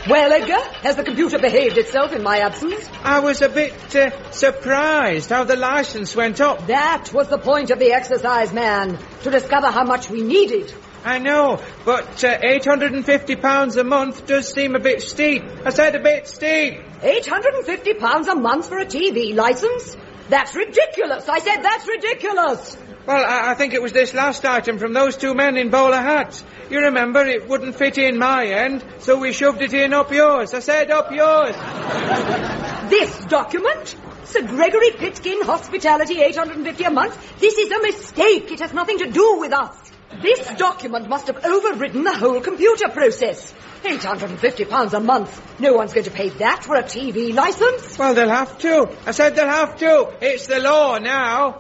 Well, Edgar, has the computer behaved itself in my absence? I was a bit surprised how the license went up. That was the point of the exercise, man, to discover how much we needed. I know, but £850 a month does seem a bit steep. I said a bit steep. £850 a month for a TV license? That's ridiculous. I said that's ridiculous. Well, I think it was this last item from those two men in bowler hats. You remember, it wouldn't fit in my end, so we shoved it in up yours. I said up yours. This document? Sir Gregory Pitkin, hospitality, $850 a month? This is a mistake. It has nothing to do with us. This document must have overridden the whole computer process. £850 a month. No one's going to pay that for a TV license. Well, they'll have to. I said they'll have to. It's the law now.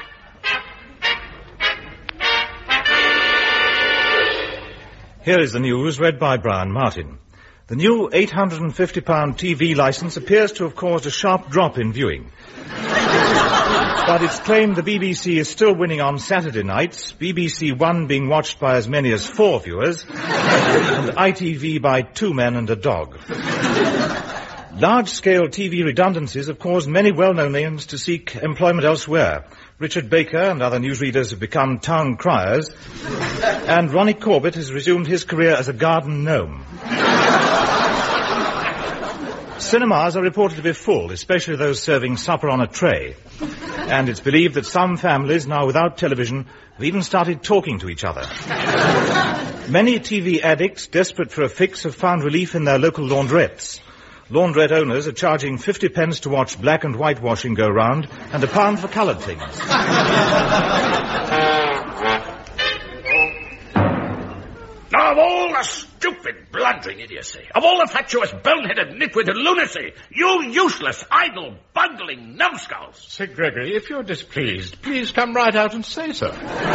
Here is the news read by Brian Martin. The new £850 TV licence appears to have caused a sharp drop in viewing. But it's claimed the BBC is still winning on Saturday nights, BBC One being watched by as many as 4 viewers, and ITV by 2 men and a dog. Large-scale TV redundancies have caused many well-known names to seek employment elsewhere. Richard Baker and other newsreaders have become town criers, and Ronnie Corbett has resumed his career as a garden gnome. Cinemas are reported to be full, especially those serving supper on a tray. And it's believed that some families, now without television, have even started talking to each other. Many TV addicts, desperate for a fix, have found relief in their local laundrettes. Laundrette owners are charging 50 pence to watch black and white washing go round, and £1 for coloured things. Now, of all the stupid, blundering idiocy, of all the fatuous, bone-headed, nitwitted lunacy, you useless, idle, bungling numbskulls. Sir Gregory, if you're displeased, please come right out and say so.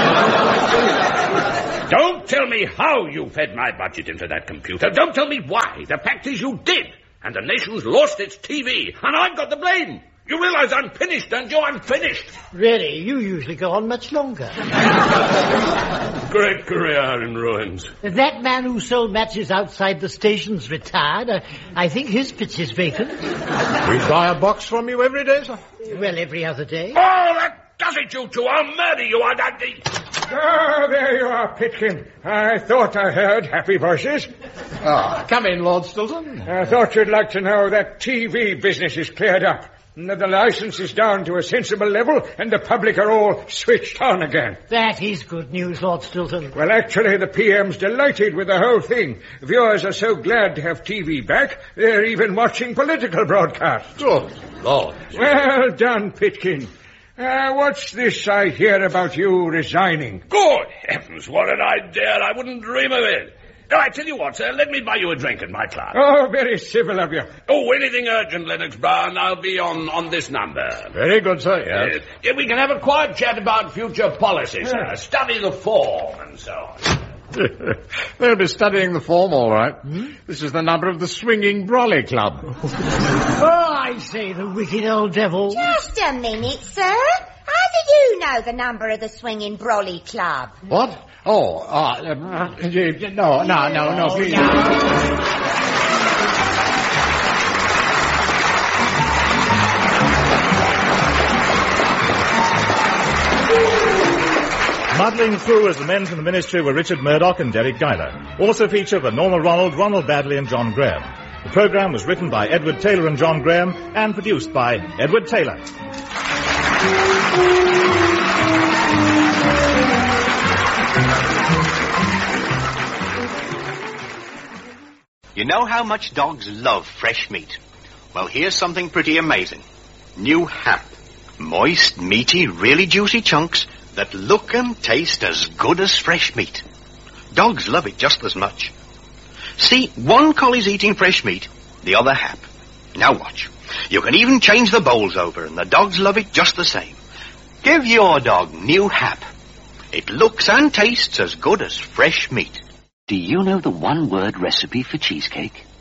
Don't tell me how you fed my budget into that computer. Don't tell me why. The fact is you did. And the nation's lost its TV, and I've got the blame. You realise I'm finished, don't you? I'm finished. Really, you usually go on much longer. Great career in ruins. That man who sold matches outside the station's retired. I think his pitch is vacant. We buy a box from you every day, sir. Well, every other day. Oh, that does it, you two. I'll murder you. Oh, there you are, Pitkin. I thought I heard happy voices. Come in, Lord Stilton. I thought you'd like to know that TV business is cleared up. And that the licence is down to a sensible level and the public are all switched on again. That is good news, Lord Stilton. Well, actually, the PM's delighted with the whole thing. Viewers are so glad to have TV back, they're even watching political broadcasts. Good Lord. Well done, Pitkin. What's this I hear about you resigning? Good heavens, what an idea. I wouldn't dream of it. Oh, I tell you what, sir, let me buy you a drink at my club. Oh, very civil of you. Oh, anything urgent, Lennox Brown, I'll be on this number. Very good, sir, yes. Yeah, we can have a quiet chat about future policy, sir. Study the form and so on. They'll be studying the form, all right. This is the number of the Swinging Brolly Club. Oh, I say, the wicked old devil. Just a minute, sir. How do you know the number of the Swinging Brolly Club? What? Oh, no, please. Muddling through as the men from the ministry were Richard Murdoch and Derek Guyler. Also featured were Norma Ronald, Ronald Badley and John Graham. The programme was written by Edward Taylor and John Graham and produced by Edward Taylor. You know how much dogs love fresh meat? Well, here's something pretty amazing. New Hap. Moist, meaty, really juicy chunks that look and taste as good as fresh meat. Dogs love it just as much. See, one collie's eating fresh meat, the other Hap. Now watch. You can even change the bowls over, and the dogs love it just the same. Give your dog New Hap. It looks and tastes as good as fresh meat. Do you know the one-word recipe for cheesecake?